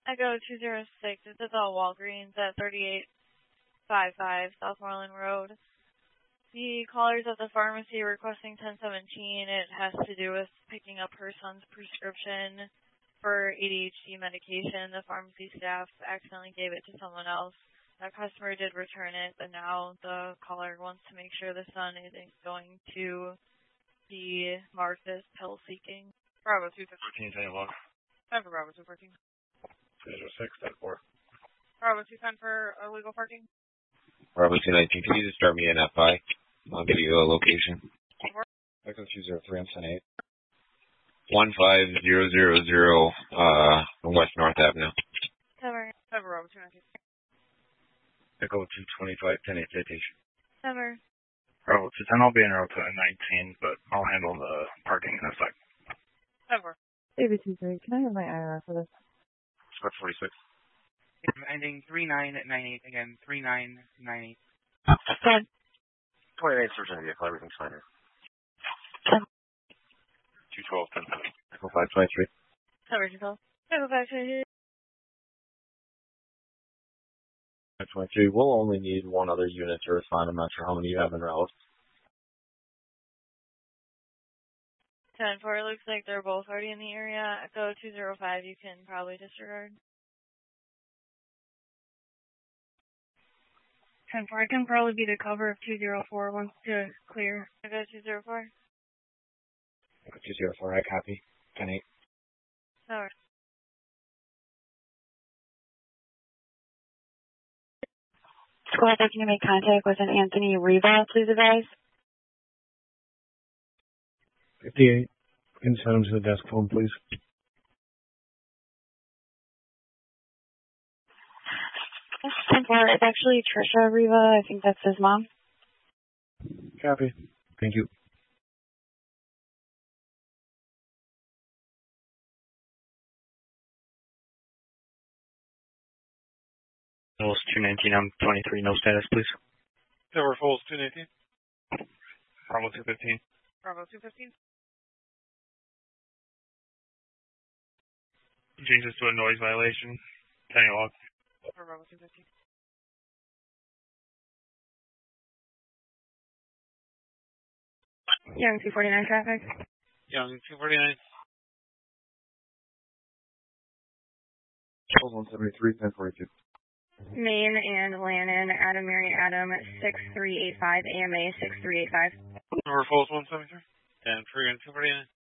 Echo 206, this is all Walgreens at 3855 Southmoreland Road. The caller's at the pharmacy requesting 1017. It has to do with picking up her son's prescription for ADHD medication. The pharmacy staff accidentally gave it to someone else. That customer did return it, but now the caller wants to make sure the son isn't going to be marked as pill seeking. Bravo 214, tell you log. Time for Bravo 214. 206, 10-4. Bravo 210 for illegal parking. Bravo 219, can you just start me in at 5? I'll give you a location. Echo 203 on 10-8. 15000 West North Avenue. Cover. Bravo 219. Echo 225, 10-8 citation. Cover. Bravo 210, I'll be in route 19, but I'll handle the parking in a sec. Cover. ABC3, can I have my IR for this? Squad 46. Ending 3998, again, 3998. 28 search in the vehicle, everything's fine here. 212, 10-7. Echo 523. Cover 212. Echo 523. 523, we'll only need one other unit to respond. I'm not sure how many you have in route. 10-4, looks like they're both already in the area. Echo 205, you can probably disregard. 10-4, I can probably be the cover if 204 wants to clear. Echo 204. Echo 204, I copy. 10-8. Cover. Squad, can you make contact with an Anthony Riva, please advise? 58. Can you send him to the desk phone, please? It's actually Trisha Riva. I think that's his mom. Copy. Thank you. Falls 219, I'm 23, no status, please. Cover Falls 219. Bravo 215. Bravo 215. Change this to a noise violation. 10 log. Bravo 215. Young 249 traffic. Young 249. Falls 173, 1042. Main and Lannon, Adam, Mary, Adam, 6385, AMA 6385. Cover Falls 173. And 249.